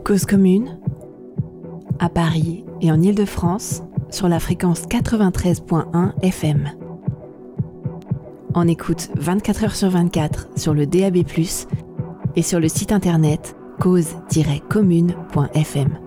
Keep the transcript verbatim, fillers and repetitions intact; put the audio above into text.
Cause commune, à Paris et en Île-de-France, sur la fréquence quatre-vingt-treize virgule un F M. En écoute vingt-quatre heures sur vingt-quatre sur le D A B plus, et sur le site internet cause tiret commune point F M.